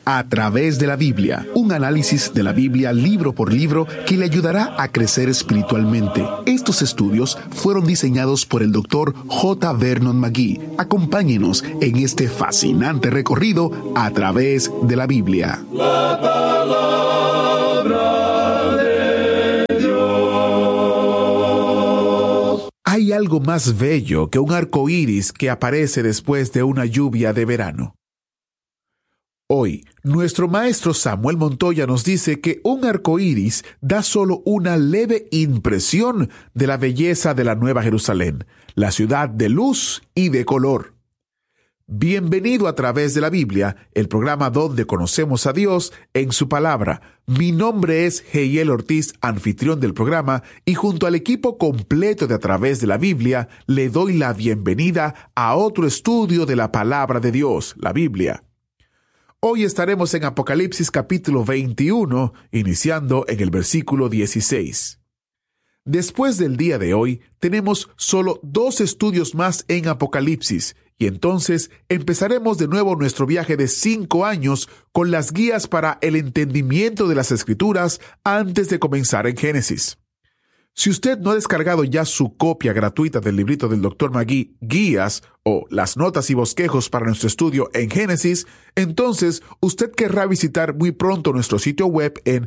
A través de la Biblia, un análisis de la Biblia libro por libro que le ayudará a crecer espiritualmente. Estos estudios fueron diseñados por el Dr. J. Vernon McGee. Acompáñenos en este fascinante recorrido a través de la Biblia. La palabra de Dios. Hay algo más bello que un arco iris que aparece después de una lluvia de verano. Hoy, nuestro maestro Samuel Montoya nos dice que un arco iris da solo una leve impresión de la belleza de la Nueva Jerusalén, la ciudad de luz y de color. Bienvenido a través de la Biblia, el programa donde conocemos a Dios en su palabra. Mi nombre es Heiel Ortiz, anfitrión del programa, y junto al equipo completo de A Través de la Biblia, le doy la bienvenida a otro estudio de la palabra de Dios, la Biblia. Hoy estaremos en Apocalipsis capítulo 21, iniciando en el versículo 16. Después del día de hoy, tenemos solo 2 estudios más en Apocalipsis, y entonces empezaremos de nuevo nuestro viaje de 5 años con las guías para el entendimiento de las Escrituras antes de comenzar en Génesis. Si usted no ha descargado ya su copia gratuita del librito del Dr. McGee, Guías o las notas y bosquejos para nuestro estudio en Génesis, entonces usted querrá visitar muy pronto nuestro sitio web en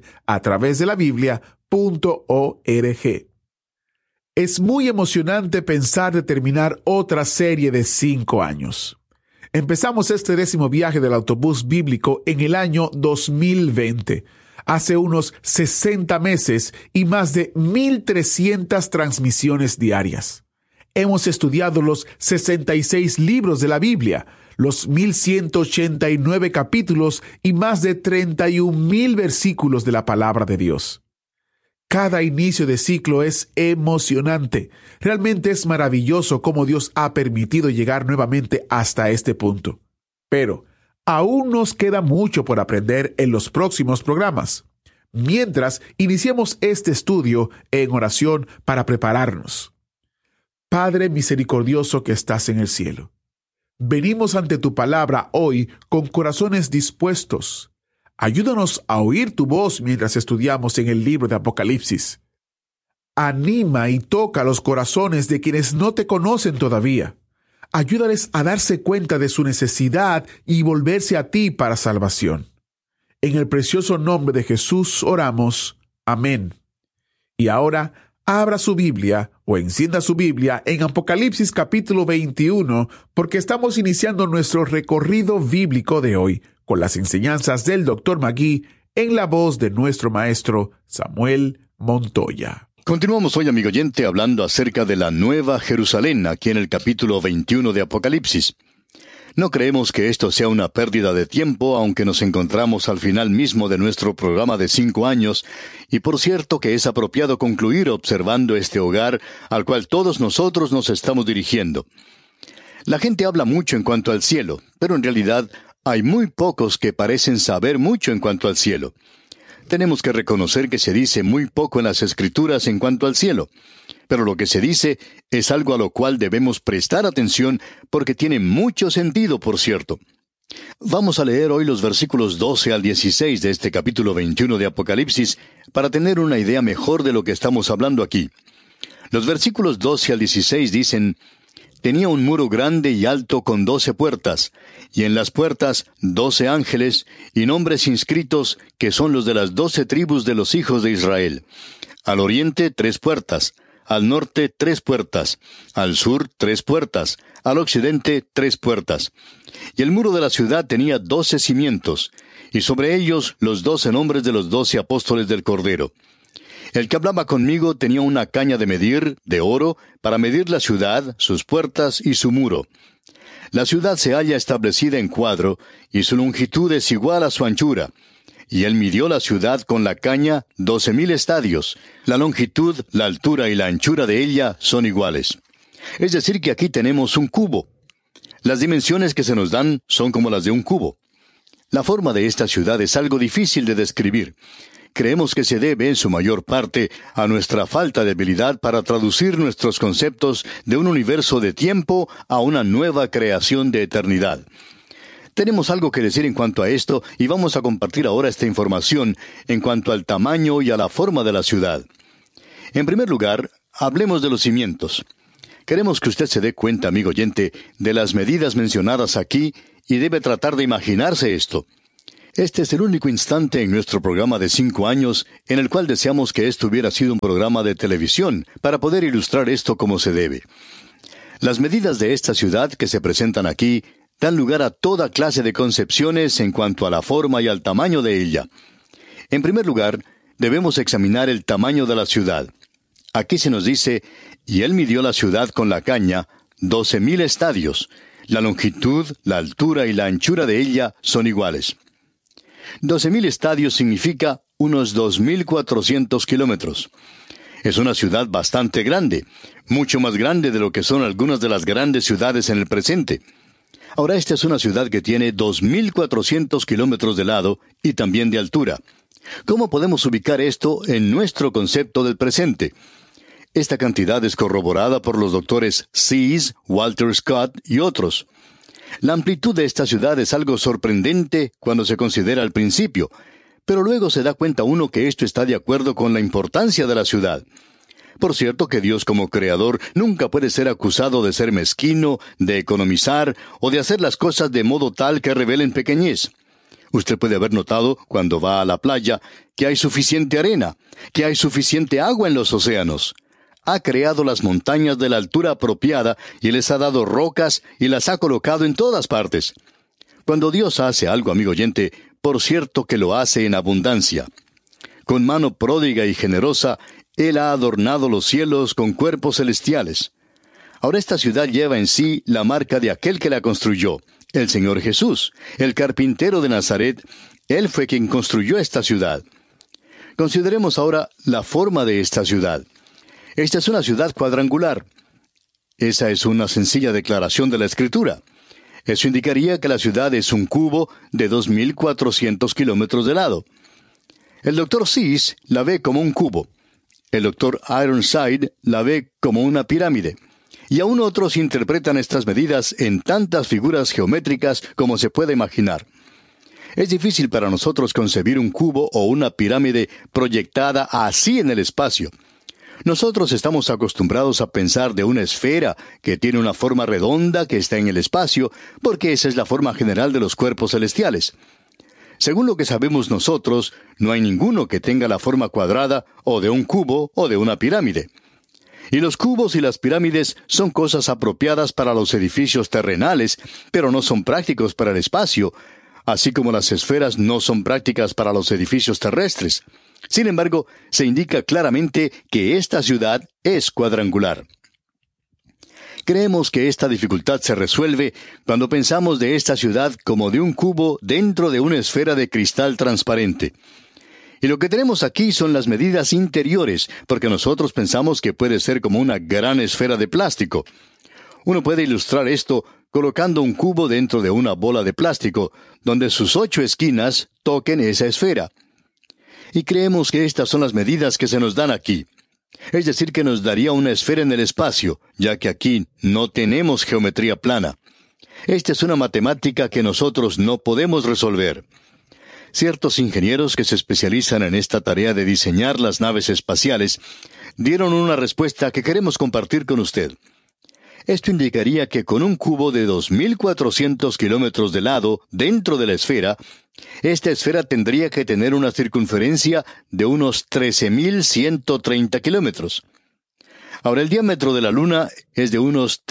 atravesdelabiblia.org. Es muy emocionante pensar de terminar otra serie de 5 años. Empezamos este 10º viaje del autobús bíblico en el año 2020. Hace unos 60 meses y más de 1,300 transmisiones diarias. Hemos estudiado los 66 libros de la Biblia, los 1,189 capítulos y más de 31,000 versículos de la palabra de Dios. Cada inicio de ciclo es emocionante. Realmente es maravilloso cómo Dios ha permitido llegar nuevamente hasta este punto. Pero aún nos queda mucho por aprender en los próximos programas. Mientras iniciamos este estudio en oración para prepararnos. Padre misericordioso que estás en el cielo, venimos ante tu palabra hoy con corazones dispuestos. Ayúdanos a oír tu voz mientras estudiamos en el libro de Apocalipsis. Anima y toca los corazones de quienes no te conocen todavía. Ayúdales a darse cuenta de su necesidad y volverse a ti para salvación. En el precioso nombre de Jesús oramos. Amén. Y ahora, abra su Biblia o encienda su Biblia en Apocalipsis capítulo 21, porque estamos iniciando nuestro recorrido bíblico de hoy con las enseñanzas del Dr. McGee en la voz de nuestro maestro Samuel Montoya. Continuamos hoy, amigo oyente, hablando acerca de la Nueva Jerusalén, aquí en el capítulo 21 de Apocalipsis. No creemos que esto sea una pérdida de tiempo, aunque nos encontramos al final mismo de nuestro programa de 5 años, y por cierto que es apropiado concluir observando este hogar al cual todos nosotros nos estamos dirigiendo. La gente habla mucho en cuanto al cielo, pero en realidad hay muy pocos que parecen saber mucho en cuanto al cielo. Tenemos que reconocer que se dice muy poco en las Escrituras en cuanto al cielo. Pero lo que se dice es algo a lo cual debemos prestar atención porque tiene mucho sentido, por cierto. Vamos a leer hoy los versículos 12 al 16 de este capítulo 21 de Apocalipsis para tener una idea mejor de lo que estamos hablando aquí. Los versículos 12 al 16 dicen: Tenía un muro grande y alto con 12 puertas, y en las puertas 12 ángeles, y nombres inscritos que son los de las 12 tribus de los hijos de Israel. Al oriente 3 puertas, al norte 3 puertas, al sur 3 puertas, al occidente 3 puertas. Y el muro de la ciudad tenía 12 cimientos, y sobre ellos los 12 nombres de los 12 apóstoles del Cordero. El que hablaba conmigo tenía una caña de medir, de oro, para medir la ciudad, sus puertas y su muro. La ciudad se halla establecida en cuadro, y su longitud es igual a su anchura. Y él midió la ciudad con la caña 12,000 estadios. La longitud, la altura y la anchura de ella son iguales. Es decir, que aquí tenemos un cubo. Las dimensiones que se nos dan son como las de un cubo. La forma de esta ciudad es algo difícil de describir. Creemos que se debe, en su mayor parte, a nuestra falta de habilidad para traducir nuestros conceptos de un universo de tiempo a una nueva creación de eternidad. Tenemos algo que decir en cuanto a esto y vamos a compartir ahora esta información en cuanto al tamaño y a la forma de la ciudad. En primer lugar, hablemos de los cimientos. Queremos que usted se dé cuenta, amigo oyente, de las medidas mencionadas aquí y debe tratar de imaginarse esto. Este es el único instante en nuestro programa de 5 años en el cual deseamos que esto hubiera sido un programa de televisión para poder ilustrar esto como se debe. Las medidas de esta ciudad que se presentan aquí dan lugar a toda clase de concepciones en cuanto a la forma y al tamaño de ella. En primer lugar, debemos examinar el tamaño de la ciudad. Aquí se nos dice, y él midió la ciudad con la caña, 12,000 estadios. La longitud, la altura y la anchura de ella son iguales. 12,000 estadios significa unos 2,400 kilómetros. Es una ciudad bastante grande, mucho más grande de lo que son algunas de las grandes ciudades en el presente. Ahora, esta es una ciudad que tiene 2,400 kilómetros de lado y también de altura. ¿Cómo podemos ubicar esto en nuestro concepto del presente? Esta cantidad es corroborada por los doctores Seas, Walter Scott y otros. La amplitud de esta ciudad es algo sorprendente cuando se considera al principio, pero luego se da cuenta uno que esto está de acuerdo con la importancia de la ciudad. Por cierto que Dios como creador nunca puede ser acusado de ser mezquino, de economizar o de hacer las cosas de modo tal que revelen pequeñez. Usted puede haber notado, cuando va a la playa, que hay suficiente arena, que hay suficiente agua en los océanos. Ha creado las montañas de la altura apropiada y les ha dado rocas y las ha colocado en todas partes. Cuando Dios hace algo, amigo oyente, por cierto que lo hace en abundancia. Con mano pródiga y generosa, Él ha adornado los cielos con cuerpos celestiales. Ahora esta ciudad lleva en sí la marca de aquel que la construyó, el Señor Jesús, el carpintero de Nazaret. Él fue quien construyó esta ciudad. Consideremos ahora la forma de esta ciudad. Esta es una ciudad cuadrangular. Esa es una sencilla declaración de la Escritura. Eso indicaría que la ciudad es un cubo de 2,400 kilómetros de lado. El doctor Seas la ve como un cubo. El doctor Ironside la ve como una pirámide. Y aún otros interpretan estas medidas en tantas figuras geométricas como se puede imaginar. Es difícil para nosotros concebir un cubo o una pirámide proyectada así en el espacio. Nosotros estamos acostumbrados a pensar de una esfera que tiene una forma redonda que está en el espacio, porque esa es la forma general de los cuerpos celestiales. Según lo que sabemos nosotros, no hay ninguno que tenga la forma cuadrada, o de un cubo, o de una pirámide. Y los cubos y las pirámides son cosas apropiadas para los edificios terrenales, pero no son prácticos para el espacio, así como las esferas no son prácticas para los edificios terrestres. Sin embargo, se indica claramente que esta ciudad es cuadrangular. Creemos que esta dificultad se resuelve cuando pensamos de esta ciudad como de un cubo dentro de una esfera de cristal transparente. Y lo que tenemos aquí son las medidas interiores, porque nosotros pensamos que puede ser como una gran esfera de plástico. Uno puede ilustrar esto colocando un cubo dentro de una bola de plástico, donde sus 8 esquinas toquen esa esfera. Y creemos que estas son las medidas que se nos dan aquí. Es decir, que nos daría una esfera en el espacio, ya que aquí no tenemos geometría plana. Esta es una matemática que nosotros no podemos resolver. Ciertos ingenieros que se especializan en esta tarea de diseñar las naves espaciales dieron una respuesta que queremos compartir con usted. Esto indicaría que con un cubo de 2,400 kilómetros de lado dentro de la esfera, esta esfera tendría que tener una circunferencia de unos 13,130 kilómetros. Ahora, el diámetro de la Luna es de unos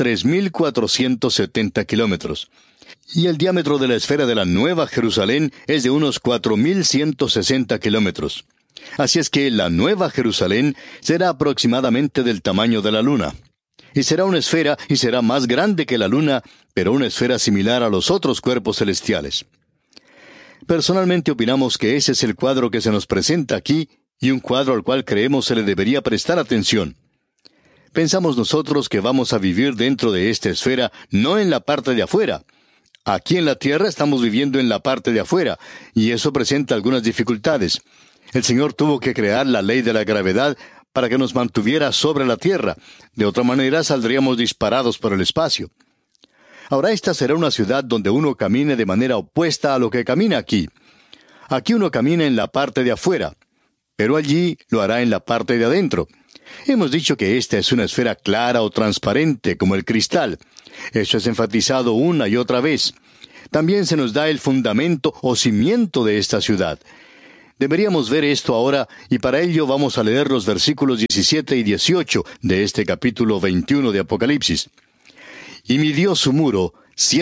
3,470 kilómetros. Y el diámetro de la esfera de la Nueva Jerusalén es de unos 4,160 kilómetros. Así es que la Nueva Jerusalén será aproximadamente del tamaño de la Luna. Y será una esfera y será más grande que la Luna, pero una esfera similar a los otros cuerpos celestiales. Personalmente opinamos que ese es el cuadro que se nos presenta aquí y un cuadro al cual creemos se le debería prestar atención. Pensamos nosotros que vamos a vivir dentro de esta esfera, no en la parte de afuera. Aquí en la tierra estamos viviendo en la parte de afuera, y eso presenta algunas dificultades. El Señor tuvo que crear la ley de la gravedad para que nos mantuviera sobre la tierra. De otra manera saldríamos disparados por el espacio. Ahora esta será una ciudad donde uno camine de manera opuesta a lo que camina aquí. Aquí uno camina en la parte de afuera, pero allí lo hará en la parte de adentro. Hemos dicho que esta es una esfera clara o transparente, como el cristal. Esto es enfatizado una y otra vez. También se nos da el fundamento o cimiento de esta ciudad. Deberíamos ver esto ahora, y para ello vamos a leer los versículos 17 y 18 de este capítulo 21 de Apocalipsis. Y midió su muro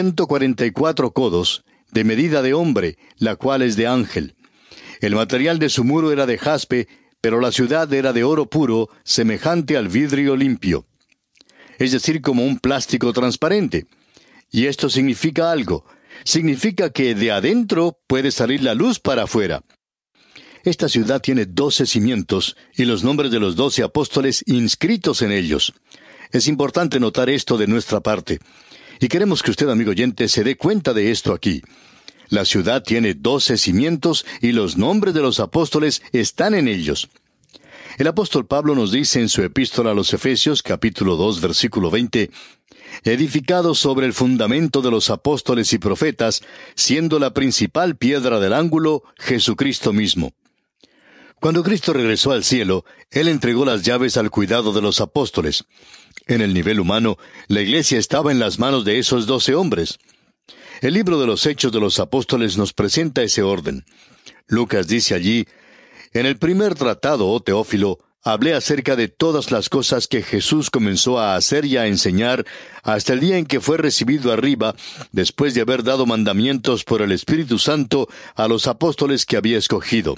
144 codos, de medida de hombre, la cual es de ángel. El material de su muro era de jaspe, pero la ciudad era de oro puro, semejante al vidrio limpio. Es decir, como un plástico transparente. Y esto significa algo. Significa que de adentro puede salir la luz para afuera. Esta ciudad tiene 12 cimientos y los nombres de los 12 apóstoles inscritos en ellos. Es importante notar esto de nuestra parte. Y queremos que usted, amigo oyente, se dé cuenta de esto aquí. La ciudad tiene 12 cimientos y los nombres de los apóstoles están en ellos. El apóstol Pablo nos dice en su epístola a los Efesios, capítulo 2, versículo 20, edificado sobre el fundamento de los apóstoles y profetas, siendo la principal piedra del ángulo, Jesucristo mismo. Cuando Cristo regresó al cielo, Él entregó las llaves al cuidado de los apóstoles. En el nivel humano, la iglesia estaba en las manos de esos 12 hombres. El libro de los Hechos de los Apóstoles nos presenta ese orden. Lucas dice allí, en el primer tratado, oh Teófilo, hablé acerca de todas las cosas que Jesús comenzó a hacer y a enseñar hasta el día en que fue recibido arriba, después de haber dado mandamientos por el Espíritu Santo a los apóstoles que había escogido.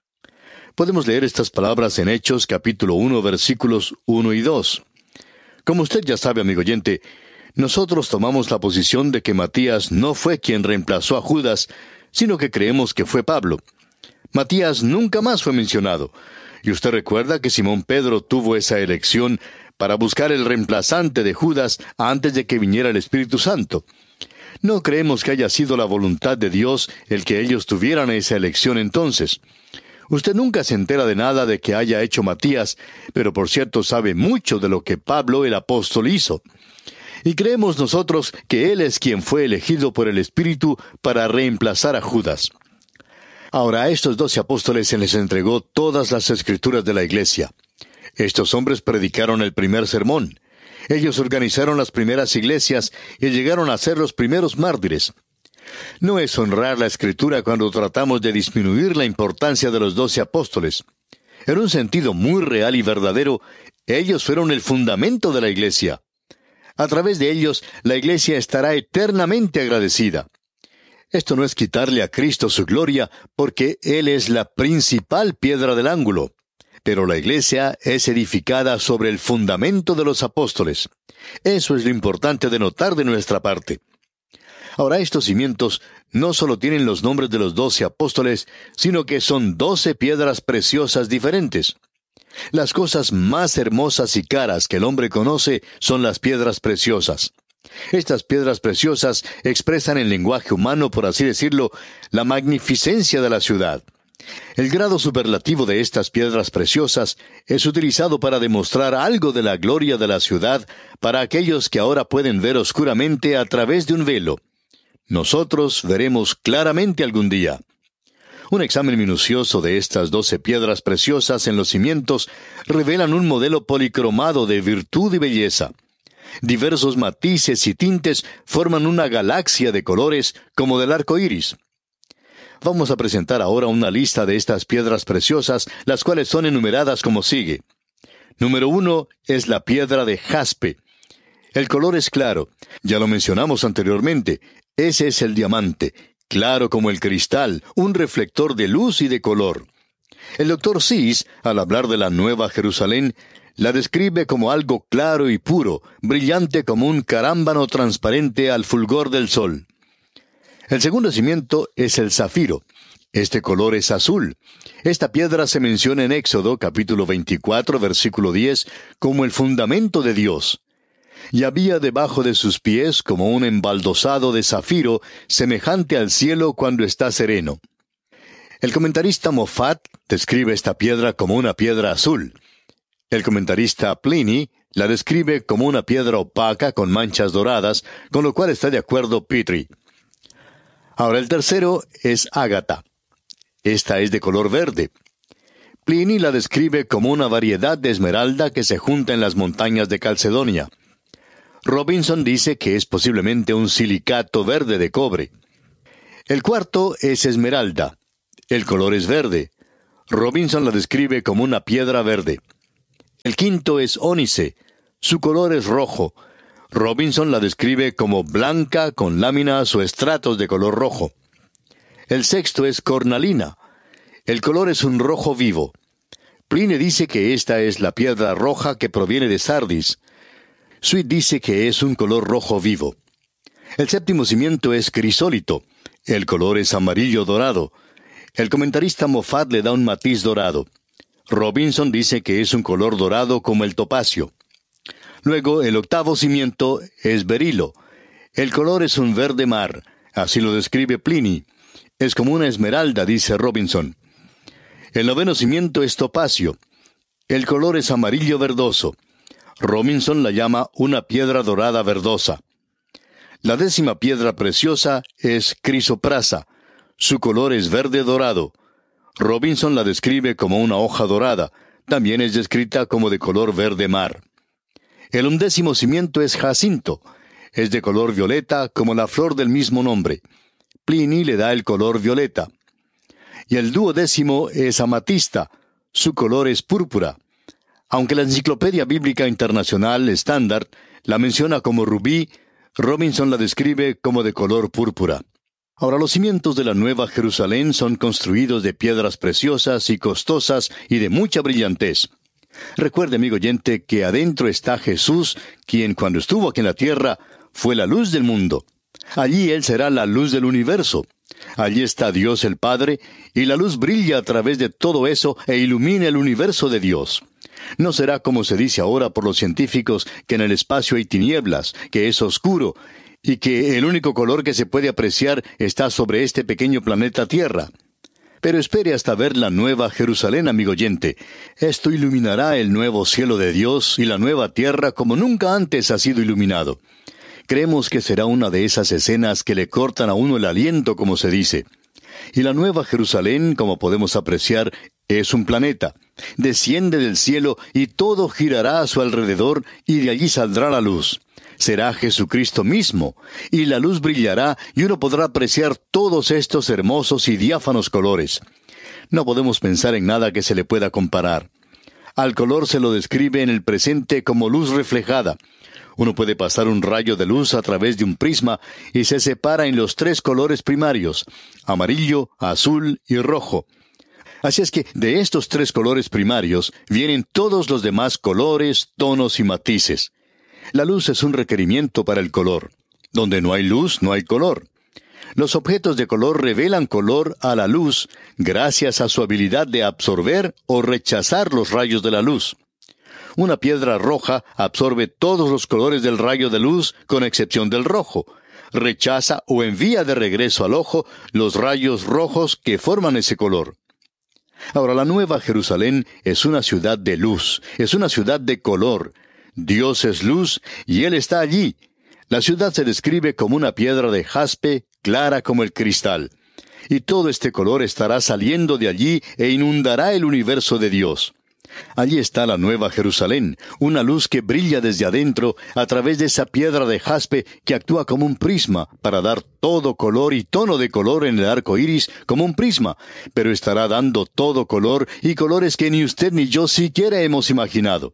Podemos leer estas palabras en Hechos, capítulo 1, versículos 1 y 2. Como usted ya sabe, amigo oyente, nosotros tomamos la posición de que Matías no fue quien reemplazó a Judas, sino que creemos que fue Pablo. Matías nunca más fue mencionado. Y usted recuerda que Simón Pedro tuvo esa elección para buscar el reemplazante de Judas antes de que viniera el Espíritu Santo. No creemos que haya sido la voluntad de Dios el que ellos tuvieran esa elección entonces. Usted nunca se entera de nada de que haya hecho Matías, pero por cierto sabe mucho de lo que Pablo el apóstol hizo. Y creemos nosotros que él es quien fue elegido por el Espíritu para reemplazar a Judas. Ahora a estos 12 apóstoles se les entregó todas las escrituras de la iglesia. Estos hombres predicaron el primer sermón. Ellos organizaron las primeras iglesias y llegaron a ser los primeros mártires. No es honrar la Escritura cuando tratamos de disminuir la importancia de los 12 apóstoles. En un sentido muy real y verdadero, ellos fueron el fundamento de la iglesia. A través de ellos, la iglesia estará eternamente agradecida. Esto no es quitarle a Cristo su gloria, porque Él es la principal piedra del ángulo. Pero la iglesia es edificada sobre el fundamento de los apóstoles. Eso es lo importante de notar de nuestra parte. Ahora estos cimientos no solo tienen los nombres de los 12 apóstoles, sino que son 12 piedras preciosas diferentes. Las cosas más hermosas y caras que el hombre conoce son las piedras preciosas. Estas piedras preciosas expresan en lenguaje humano, por así decirlo, la magnificencia de la ciudad. El grado superlativo de estas piedras preciosas es utilizado para demostrar algo de la gloria de la ciudad para aquellos que ahora pueden ver oscuramente a través de un velo. Nosotros veremos claramente algún día. Un examen minucioso de estas 12 piedras preciosas en los cimientos revelan un modelo policromado de virtud y belleza. Diversos matices y tintes forman una galaxia de colores como del arco iris. Vamos a presentar ahora una lista de estas piedras preciosas, las cuales son enumeradas como sigue. Número 1 es la piedra de jaspe. El color es claro. Ya lo mencionamos anteriormente. Ese es el diamante, claro como el cristal, un reflector de luz y de color. El Dr. Seuss, al hablar de la Nueva Jerusalén, la describe como algo claro y puro, brillante como un carámbano transparente al fulgor del sol. El segundo cimiento es el zafiro. Este color es azul. Esta piedra se menciona en Éxodo, capítulo 24, versículo 10, como el fundamento de Dios. Y había debajo de sus pies como un embaldosado de zafiro, semejante al cielo cuando está sereno. El comentarista Moffat describe esta piedra como una piedra azul. El comentarista Pliny la describe como una piedra opaca con manchas doradas, con lo cual está de acuerdo Petrie. Ahora el tercero es ágata. Esta es de color verde. Pliny la describe como una variedad de esmeralda que se junta en las montañas de Calcedonia. Robinson dice que es posiblemente un silicato verde de cobre. El cuarto es esmeralda. El color es verde. Robinson la describe como una piedra verde. El quinto es ónice. Su color es rojo. Robinson la describe como blanca con láminas o estratos de color rojo. El sexto es cornalina. El color es un rojo vivo. Pliny dice que esta es la piedra roja que proviene de Sardis. Sweet dice que es un color rojo vivo. El séptimo cimiento es crisólito. El color es amarillo dorado. El comentarista Moffat le da un matiz dorado. Robinson dice que es un color dorado como el topacio. Luego, el octavo cimiento es berilo. El color es un verde mar. Así lo describe Pliny. Es como una esmeralda, dice Robinson. El noveno cimiento es topacio. El color es amarillo verdoso. Robinson la llama una piedra dorada verdosa. La décima piedra preciosa es crisoprasa. Su color es verde dorado. Robinson la describe como una hoja dorada. También es descrita como de color verde mar. El 11º cimiento es jacinto. Es de color violeta como la flor del mismo nombre. Pliny le da el color violeta. Y el 12º es amatista. Su color es púrpura. Aunque la Enciclopedia Bíblica Internacional Estándar la menciona como rubí, Robinson la describe como de color púrpura. Ahora, los cimientos de la Nueva Jerusalén son construidos de piedras preciosas y costosas y de mucha brillantez. Recuerde, amigo oyente, que adentro está Jesús, quien cuando estuvo aquí en la tierra fue la luz del mundo. Allí Él será la luz del universo. Allí está Dios el Padre, y la luz brilla a través de todo eso e ilumina el universo de Dios. No será como se dice ahora por los científicos, que en el espacio hay tinieblas, que es oscuro, y que el único color que se puede apreciar está sobre este pequeño planeta Tierra. Pero espere hasta ver la nueva Jerusalén, amigo oyente. Esto iluminará el nuevo cielo de Dios y la nueva tierra como nunca antes ha sido iluminado. Creemos que será una de esas escenas que le cortan a uno el aliento, como se dice. Y la nueva Jerusalén, como podemos apreciar, es un planeta. Desciende del cielo y todo girará a su alrededor y de allí saldrá la luz. Será Jesucristo mismo, y la luz brillará y uno podrá apreciar todos estos hermosos y diáfanos colores. No podemos pensar en nada que se le pueda comparar. Al color se lo describe en el presente como luz reflejada. Uno puede pasar un rayo de luz a través de un prisma y se separa en los 3 colores primarios, amarillo, azul y rojo. Así es que de estos 3 colores primarios vienen todos los demás colores, tonos y matices. La luz es un requerimiento para el color. Donde no hay luz, no hay color. Los objetos de color revelan color a la luz gracias a su habilidad de absorber o rechazar los rayos de la luz. Una piedra roja absorbe todos los colores del rayo de luz, con excepción del rojo. Rechaza o envía de regreso al ojo los rayos rojos que forman ese color. Ahora, la Nueva Jerusalén es una ciudad de luz, es una ciudad de color. Dios es luz y Él está allí. La ciudad se describe como una piedra de jaspe, clara como el cristal. Y todo este color estará saliendo de allí e inundará el universo de Dios. Allí está la Nueva Jerusalén, una luz que brilla desde adentro a través de esa piedra de jaspe que actúa como un prisma para dar todo color y tono de color en el arco iris como un prisma, pero estará dando todo color y colores que ni usted ni yo siquiera hemos imaginado.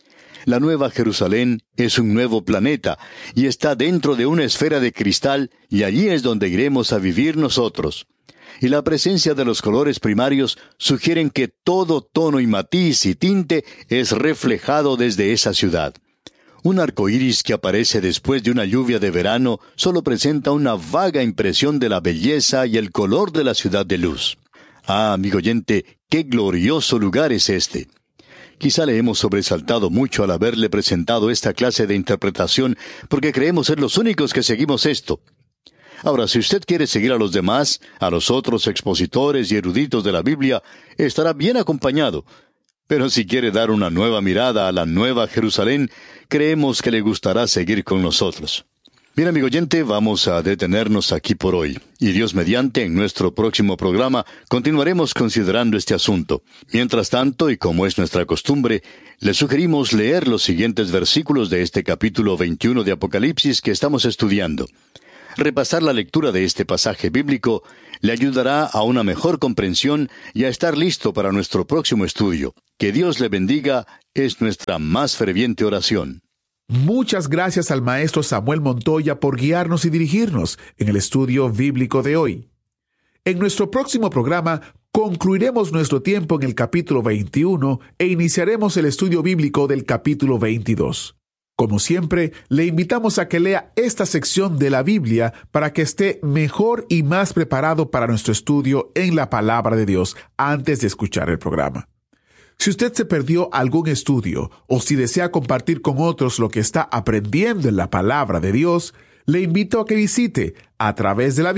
La Nueva Jerusalén es un nuevo planeta y está dentro de una esfera de cristal y allí es donde iremos a vivir nosotros. Y la presencia de los colores primarios sugieren que todo tono y matiz y tinte es reflejado desde esa ciudad. Un arco iris que aparece después de una lluvia de verano solo presenta una vaga impresión de la belleza y el color de la ciudad de luz. Ah, amigo oyente, qué glorioso lugar es este. Quizá le hemos sobresaltado mucho al haberle presentado esta clase de interpretación, porque creemos ser los únicos que seguimos esto. Ahora, si usted quiere seguir a los demás, a los otros expositores y eruditos de la Biblia, estará bien acompañado. Pero si quiere dar una nueva mirada a la Nueva Jerusalén, creemos que le gustará seguir con nosotros. Bien, amigo oyente, vamos a detenernos aquí por hoy. Y Dios mediante, en nuestro próximo programa, continuaremos considerando este asunto. Mientras tanto, y como es nuestra costumbre, le sugerimos leer los siguientes versículos de este capítulo 21 de Apocalipsis que estamos estudiando. Repasar la lectura de este pasaje bíblico le ayudará a una mejor comprensión y a estar listo para nuestro próximo estudio. Que Dios le bendiga es nuestra más ferviente oración. Muchas gracias al maestro Samuel Montoya por guiarnos y dirigirnos en el estudio bíblico de hoy. En nuestro próximo programa concluiremos nuestro tiempo en el capítulo 21 e iniciaremos el estudio bíblico del capítulo 22. Como siempre, le invitamos a que lea esta sección de la Biblia para que esté mejor y más preparado para nuestro estudio en la palabra de Dios antes de escuchar el programa. Si usted se perdió algún estudio o si desea compartir con otros lo que está aprendiendo en la palabra de Dios, le invito a que visite a través de la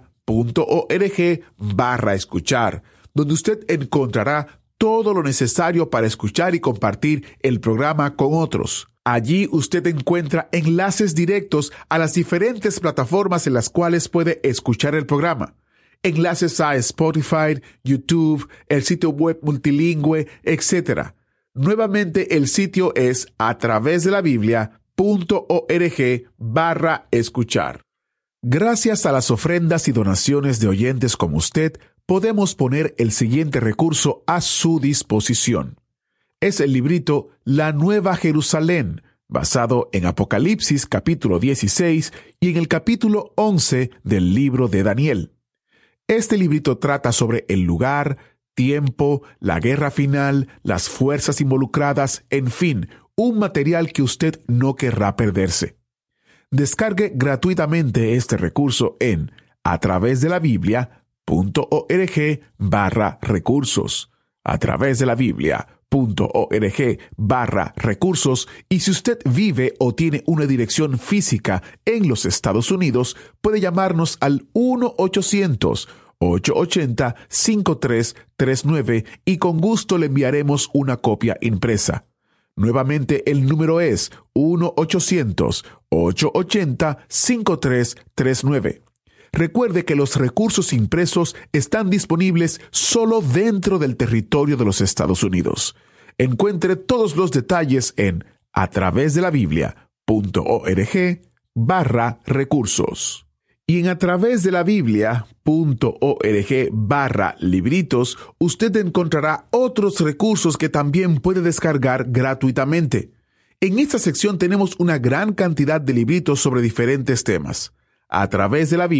Biblia.org/escuchar, donde usted encontrará todo lo necesario para escuchar y compartir el programa con otros. Allí usted encuentra enlaces directos a las diferentes plataformas en las cuales puede escuchar el programa. Enlaces a Spotify, YouTube, el sitio web multilingüe, etc. Nuevamente, el sitio es a través de la Biblia.org/escuchar. Gracias a las ofrendas y donaciones de oyentes como usted, podemos poner el siguiente recurso a su disposición. Es el librito La Nueva Jerusalén, basado en Apocalipsis capítulo 16 y en el capítulo 11 del libro de Daniel. Este librito trata sobre el lugar, tiempo, la guerra final, las fuerzas involucradas, en fin, un material que usted no querrá perderse. Descargue gratuitamente este recurso en a través de la Biblia.org/recursos. A través de la Biblia.org/recursos, y si usted vive o tiene una dirección física en los Estados Unidos, puede llamarnos al 1-800-880-5339 y con gusto le enviaremos una copia impresa. Nuevamente el número es 1-800-880-5339. Recuerde que los recursos impresos están disponibles solo dentro del territorio de los Estados Unidos. Encuentre todos los detalles en a través de la Biblia.org/recursos. Y en a través de la Biblia.org/libritos, usted encontrará otros recursos que también puede descargar gratuitamente. En esta sección tenemos una gran cantidad de libritos sobre diferentes temas. A través de la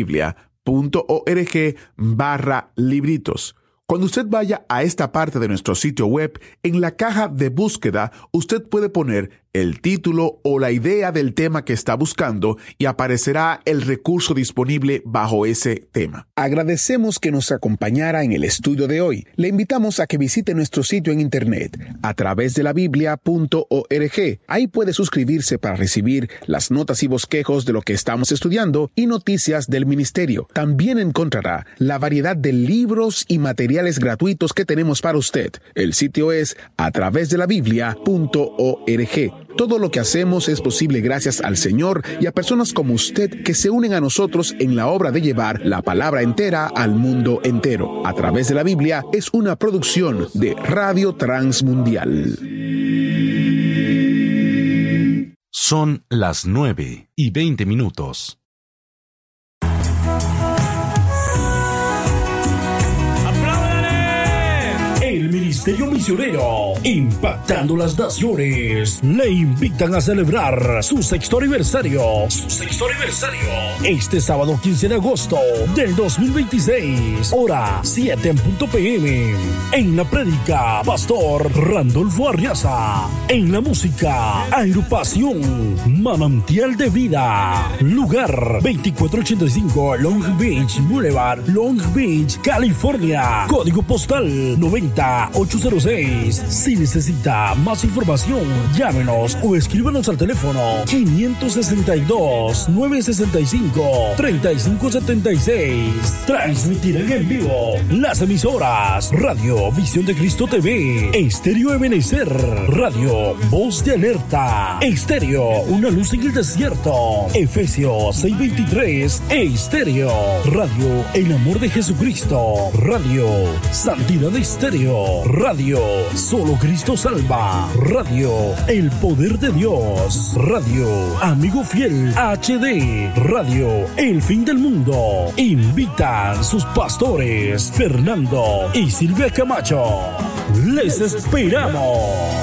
Biblia.org/libritos. Cuando usted vaya a esta parte de nuestro sitio web, en la caja de búsqueda, usted puede poner el título o la idea del tema que está buscando y aparecerá el recurso disponible bajo ese tema. Agradecemos que nos acompañara en el estudio de hoy. Le invitamos a que visite nuestro sitio en internet a través de la Biblia.org. Ahí puede suscribirse para recibir las notas y bosquejos de lo que estamos estudiando y noticias del ministerio. También encontrará la variedad de libros y materiales gratuitos que tenemos para usted. El sitio es a través de la Biblia.org. Todo lo que hacemos es posible gracias al Señor y a personas como usted que se unen a nosotros en la obra de llevar la palabra entera al mundo entero. A través de la Biblia es una producción de Radio Transmundial. Son las 9:20. Ministerio Misionero, impactando las naciones, le invitan a celebrar su sexto aniversario. Este sábado 15 de agosto del 2026, hora 7 p.m. En la prédica, Pastor Randolfo Arriaza. En la música, agrupación Manantial de Vida. Lugar 2485 Long Beach Boulevard, Long Beach, California. Código postal 90810. 806. Si necesita más información, llámenos o escríbanos al teléfono 562-965-3576. Transmitirán en vivo las emisoras Radio Visión de Cristo TV, Estéreo Ebenecer, Radio Voz de Alerta, Estéreo Una Luz en el Desierto, Efesios 6:23, Estéreo, Radio El Amor de Jesucristo, Radio Santidad Estéreo, Radio Solo Cristo Salva, Radio El Poder de Dios, Radio Amigo Fiel HD, Radio El Fin del Mundo. Invitan sus pastores Fernando y Silvia Camacho. Les esperamos.